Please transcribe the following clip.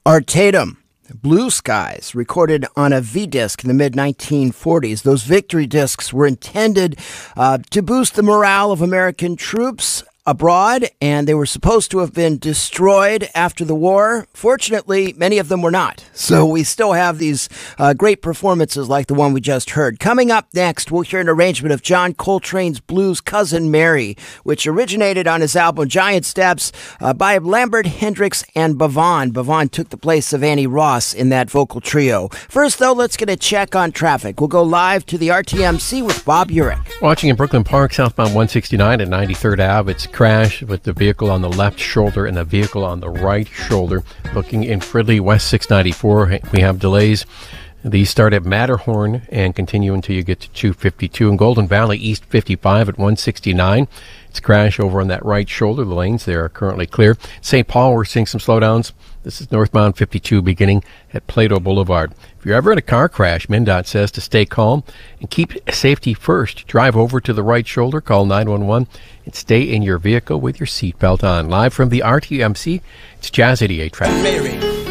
Art Tatum, Blue Skies, recorded on a V-disc in the mid-1940s. Those victory discs were intended to boost the morale of American troops abroad, and they were supposed to have been destroyed after the war. Fortunately, many of them were not. So we still have these great performances like the one we just heard. Coming up next, we'll hear an arrangement of John Coltrane's blues Cousin Mary, which originated on his album Giant Steps by Lambert, Hendricks, and Bavon. Bavon took the place of Annie Ross in that vocal trio. First, though, let's get a check on traffic. We'll go live to the RTMC with Bob Urich. Watching in Brooklyn Park, southbound 169 at 93rd Ave, it's crash with the vehicle on the left shoulder and the vehicle on the right shoulder. Looking in Fridley, West 694, we have delays. These start at Matterhorn and continue until you get to 252. In Golden Valley, East 55 at 169. It's a crash over on that right shoulder. The lanes there are currently clear. St. Paul, we're seeing some slowdowns. This is northbound 52 beginning at Plato Boulevard. If you're ever in a car crash, MnDOT says to stay calm and keep safety first. Drive over to the right shoulder, call 911, and stay in your vehicle with your seatbelt on. Live from the RTMC, it's Jazz 88 Traffic.